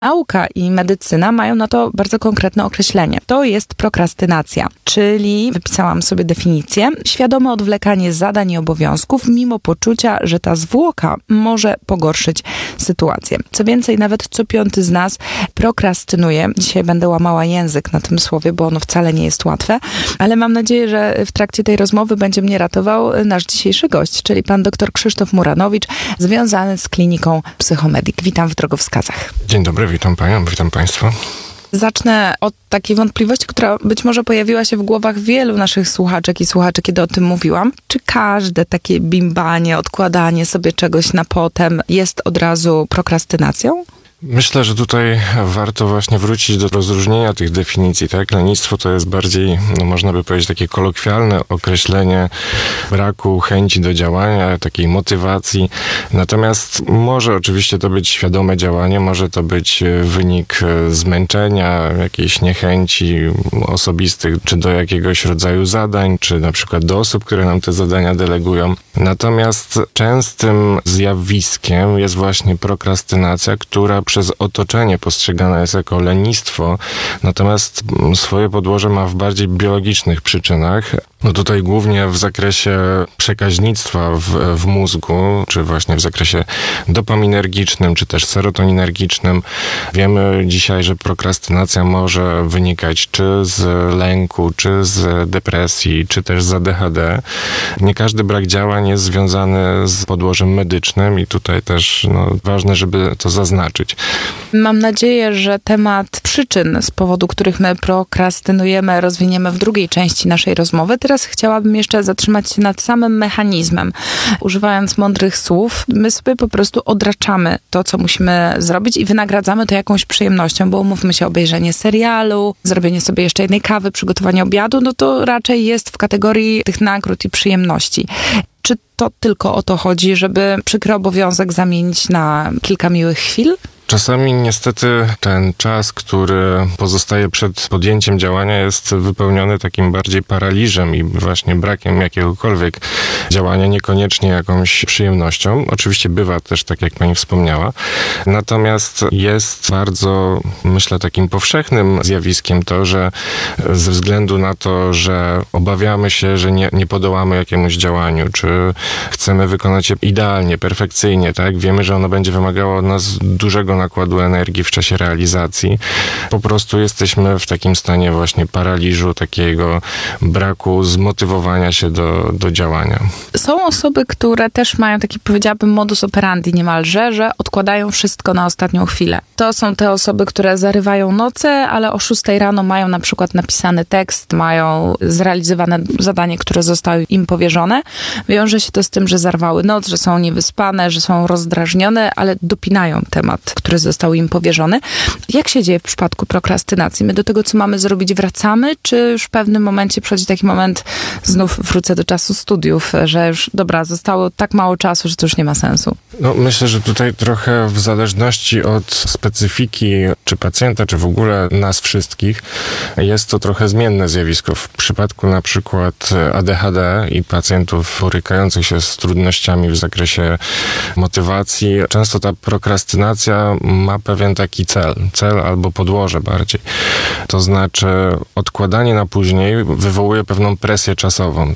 Nauka i medycyna mają na to bardzo konkretne określenie. To jest prokrastynacja, czyli wypisałam sobie definicję. Świadome odwlekanie zadań i obowiązków mimo poczucia, że ta zwłoka może pogorszyć sytuację. Co więcej, nawet co piąty z nas prokrastynuje. Dzisiaj będę łamała język na tym słowie, bo ono wcale nie jest łatwe, ale mam nadzieję, że w trakcie tej rozmowy będzie mnie ratował nasz dzisiejszy gość, czyli pan dr Krzysztof Muranowicz, związany z kliniką Psychomedik. Witam w Drogowskazach. Dzień dobry, witam panią, witam państwa. Zacznę od takiej wątpliwości, która być może pojawiła się w głowach wielu naszych słuchaczek i słuchaczy, kiedy o tym mówiłam. Czy każde takie bimbanie, odkładanie sobie czegoś na potem jest od razu prokrastynacją? Myślę, że tutaj warto właśnie wrócić do rozróżnienia tych definicji, tak? Lenistwo to jest bardziej, można by powiedzieć, takie kolokwialne określenie braku chęci do działania, takiej motywacji. Natomiast może oczywiście to być świadome działanie, może to być wynik zmęczenia, jakiejś niechęci osobistych, czy do jakiegoś rodzaju zadań, czy na przykład do osób, które nam te zadania delegują. Natomiast częstym zjawiskiem jest właśnie prokrastynacja, która przez otoczenie postrzegana jest jako lenistwo, natomiast swoje podłoże ma w bardziej biologicznych przyczynach. Tutaj głównie w zakresie przekaźnictwa w mózgu, czy właśnie w zakresie dopaminergicznym, czy też serotoninergicznym. Wiemy dzisiaj, że prokrastynacja może wynikać czy z lęku, czy z depresji, czy też z ADHD. Nie każdy brak działań jest związany z podłożem medycznym i tutaj też ważne, żeby to zaznaczyć. Mam nadzieję, że temat przyczyn, z powodu których my prokrastynujemy, rozwiniemy w drugiej części naszej rozmowy. Teraz chciałabym jeszcze zatrzymać się nad samym mechanizmem. Używając mądrych słów, my sobie po prostu odraczamy to, co musimy zrobić i wynagradzamy to jakąś przyjemnością, bo umówmy się, obejrzenie serialu, zrobienie sobie jeszcze jednej kawy, przygotowanie obiadu, to raczej jest w kategorii tych nagród i przyjemności. Czy to tylko o to chodzi, żeby przykry obowiązek zamienić na kilka miłych chwil? Czasami niestety ten czas, który pozostaje przed podjęciem działania, jest wypełniony takim bardziej paraliżem i właśnie brakiem jakiegokolwiek działania, niekoniecznie jakąś przyjemnością. Oczywiście bywa też tak, jak pani wspomniała. Natomiast jest bardzo, myślę, takim powszechnym zjawiskiem to, że ze względu na to, że obawiamy się, że nie podołamy jakiemuś działaniu, czy chcemy wykonać je idealnie, perfekcyjnie, tak? Wiemy, że ono będzie wymagało od nas dużego nakładu energii w czasie realizacji. Po prostu jesteśmy w takim stanie właśnie paraliżu, takiego braku zmotywowania się do działania. Są osoby, które też mają taki, powiedziałabym, modus operandi niemalże, że odkładają wszystko na ostatnią chwilę. To są te osoby, które zarywają noce, ale o 6 rano mają na przykład napisany tekst, mają zrealizowane zadanie, które zostało im powierzone. Wiąże się to z tym, że zarwały noc, że są niewyspane, że są rozdrażnione, ale dopinają temat, który został im powierzony. Jak się dzieje w przypadku prokrastynacji? My do tego, co mamy zrobić, wracamy, czy już w pewnym momencie przychodzi taki moment, znów wrócę do czasu studiów, że już, dobra, zostało tak mało czasu, że to już nie ma sensu? Myślę, że tutaj trochę w zależności od specyfiki czy pacjenta, czy w ogóle nas wszystkich, jest to trochę zmienne zjawisko. W przypadku na przykład ADHD i pacjentów borykających się z trudnościami w zakresie motywacji, często ta prokrastynacja ma pewien taki cel albo podłoże bardziej. To znaczy odkładanie na później wywołuje pewną presję czasową.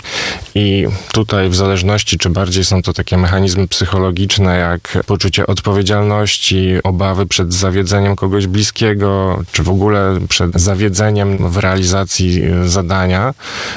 I tutaj w zależności, czy bardziej są to takie mechanizmy psychologiczne, jak poczucie odpowiedzialności, obawy przed zawiedzeniem kogoś bliskiego, czy w ogóle przed zawiedzeniem w realizacji zadania,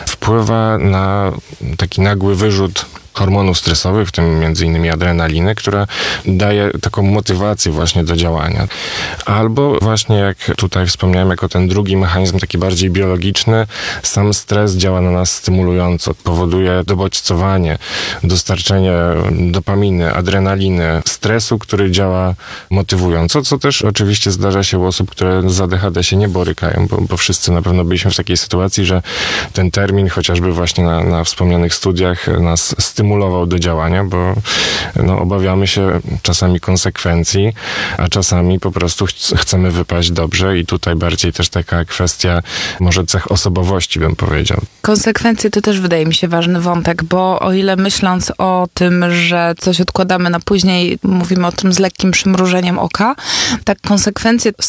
wpływa na taki nagły wyrzut hormonów stresowych, w tym między innymi adrenaliny, która daje taką motywację właśnie do działania. Albo właśnie jak tutaj wspomniałem, jako ten drugi mechanizm, taki bardziej biologiczny, sam stres działa na nas stymulująco, powoduje dobodźcowanie, dostarczenie dopaminy, adrenaliny, stresu, który działa motywująco, co też oczywiście zdarza się u osób, które z ADHD się nie borykają, bo wszyscy na pewno byliśmy w takiej sytuacji, że ten termin, chociażby właśnie na wspomnianych studiach, nas stymuluje stymulował do działania, bo obawiamy się czasami konsekwencji, a czasami po prostu chcemy wypaść dobrze i tutaj bardziej też taka kwestia może cech osobowości, bym powiedział. Konsekwencje to też wydaje mi się ważny wątek, bo o ile myśląc o tym, że coś odkładamy na później, mówimy o tym z lekkim przymrużeniem oka, tak konsekwencje